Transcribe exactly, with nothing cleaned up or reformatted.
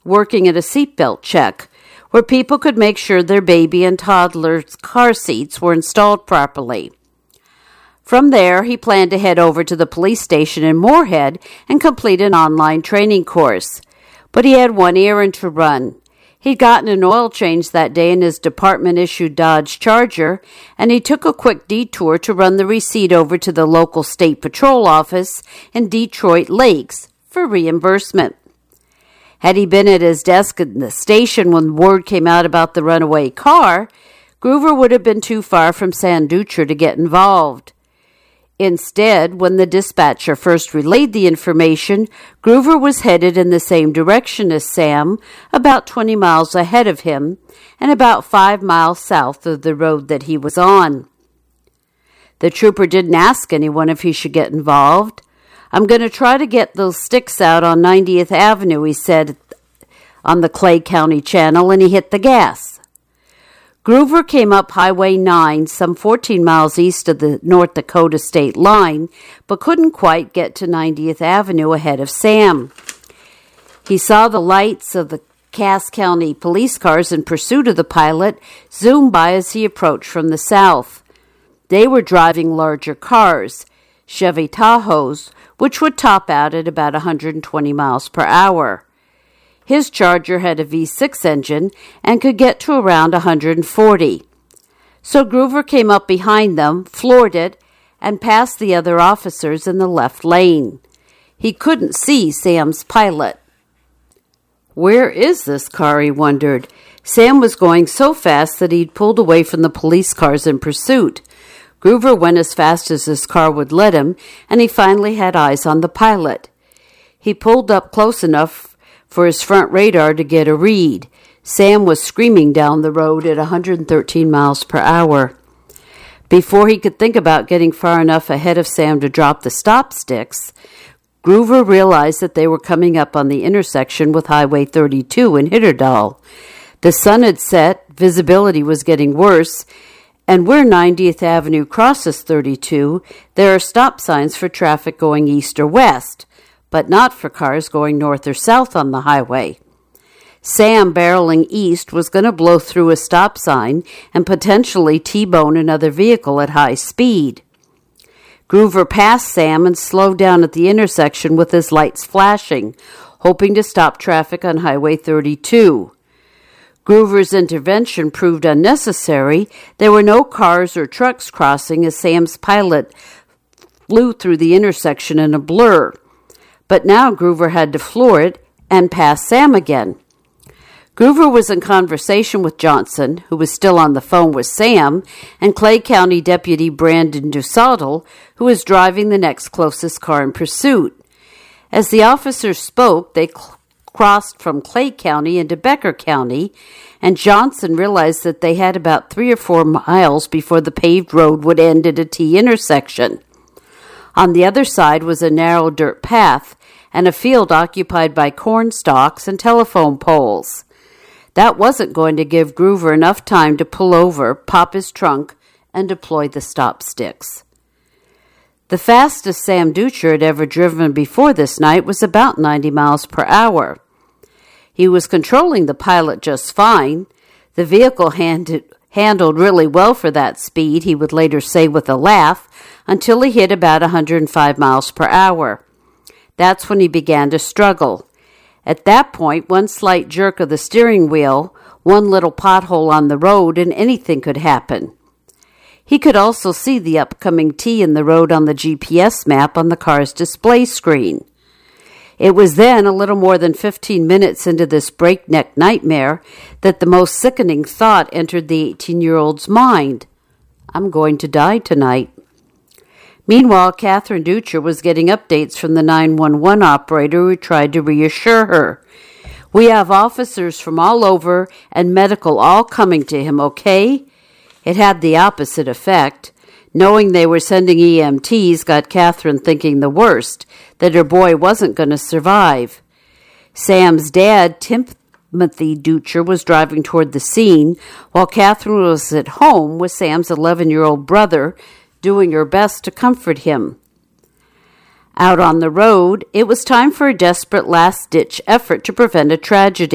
working at a seatbelt check, where people could make sure their baby and toddler's car seats were installed properly. From there, he planned to head over to the police station in Moorhead and complete an online training course. But he had one errand to run. He'd gotten an oil change that day in his department-issued Dodge Charger, and he took a quick detour to run the receipt over to the local state patrol office in Detroit Lakes for reimbursement. Had he been at his desk at the station when word came out about the runaway car, Groover would have been too far from Sanducher to get involved. Instead, when the dispatcher first relayed the information, Groover was headed in the same direction as Sam, about twenty miles ahead of him, and about five miles south of the road that he was on. The trooper didn't ask anyone if he should get involved. "I'm going to try to get those sticks out on ninetieth Avenue, he said on the Clay County Channel, and he hit the gas. Groover came up Highway nine, some fourteen miles east of the North Dakota state line, but couldn't quite get to ninetieth Avenue ahead of Sam. He saw the lights of the Cass County police cars in pursuit of the pilot zoom by as he approached from the south. They were driving larger cars, Chevy Tahoes, which would top out at about one hundred twenty miles per hour. His Charger had a V six engine and could get to around one hundred forty. So Groover came up behind them, floored it, and passed the other officers in the left lane. He couldn't see Sam's pilot. Where is this car, he wondered. Sam was going so fast that he'd pulled away from the police cars in pursuit. Groover went as fast as his car would let him, and he finally had eyes on the pilot. He pulled up close enough for his front radar to get a read. Sam was screaming down the road at one hundred thirteen miles per hour. Before he could think about getting far enough ahead of Sam to drop the stop sticks, Groover realized that they were coming up on the intersection with Highway thirty-two in Hitterdal. The sun had set, visibility was getting worse, and where ninetieth Avenue crosses thirty-two, there are stop signs for traffic going east or west, but not for cars going north or south on the highway. Sam, barreling east, was going to blow through a stop sign and potentially T-bone another vehicle at high speed. Groover passed Sam and slowed down at the intersection with his lights flashing, hoping to stop traffic on Highway thirty-two. Groover's intervention proved unnecessary. There were no cars or trucks crossing as Sam's pilot flew through the intersection in a blur. But now Groover had to floor it and pass Sam again. Groover was in conversation with Johnson, who was still on the phone with Sam, and Clay County Deputy Brandon DuSaddle, who was driving the next closest car in pursuit. As the officers spoke, they cl- crossed from Clay County into Becker County, and Johnson realized that they had about three or four miles before the paved road would end at a T intersection. On the other side was a narrow dirt path and a field occupied by corn stalks and telephone poles. That wasn't going to give Groover enough time to pull over, pop his trunk, and deploy the stop sticks. The fastest Sam Ducher had ever driven before this night was about ninety miles per hour. He was controlling the pilot just fine. The vehicle handed, handled really well for that speed, he would later say with a laugh, until he hit about one hundred five miles per hour. That's when he began to struggle. At that point, one slight jerk of the steering wheel, one little pothole on the road, and anything could happen. He could also see the upcoming T in the road on the G P S map on the car's display screen. It was then, a little more than fifteen minutes into this breakneck nightmare, that the most sickening thought entered the eighteen-year-old's mind. I'm going to die tonight. Meanwhile, Catherine Ducher was getting updates from the nine one one operator who tried to reassure her. We have officers from all over and medical all coming to him, okay? It had the opposite effect. Knowing they were sending E M Ts got Catherine thinking the worst, that her boy wasn't going to survive. Sam's dad, Timothy Ducher, was driving toward the scene, while Catherine was at home with Sam's eleven-year-old brother, doing her best to comfort him. Out on the road, it was time for a desperate last-ditch effort to prevent a tragedy.